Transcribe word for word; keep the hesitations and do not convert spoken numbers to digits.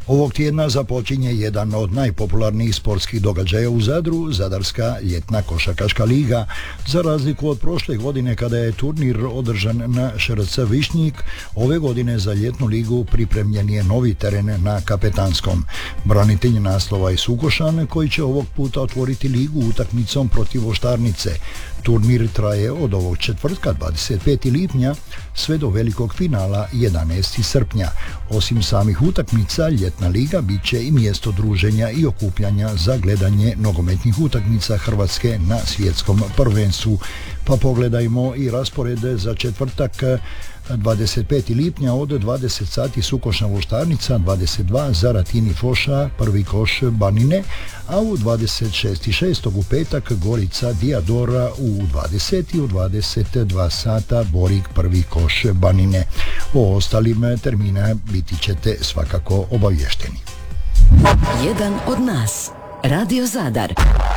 Ovog tjedna započinje jedan od najpopularnijih sportskih događaja u Zadru, Zadarska ljetna košarkaška liga. Za razliku od prošle godine kada je turnir održan na š r c Višnjik, ove godine za ljetnu ligu pripremljen je novi teren na Kapetanskom. Branitelj naslova je Sukošan koji će ovog puta otvoriti ligu utakmicom protiv Voštarnice. Turnir traje od ovog četvrtka dvadeset petog lipnja sve do velikog finala jedanaestog srpnja. Osim samih utakmica, ljetna liga bit će i mjesto druženja i okupljanja za gledanje nogometnih utakmica Hrvatske na svjetskom prvenstvu. Pa pogledajmo i raspored za četvrtak dvadeset petog lipnja od dvadeset sati Sukošna Voštarnica, dvadeset dva Zaratini Foša, prvi koš Banine, a u dvadeset šestog šestog u petak Gorica Diadora u dvadeset i u dvadeset dva sata Borik, prvi koš Banine. O ostalim termina biti ćete svakako obavješteni. Jedan od nas, Radio Zadar.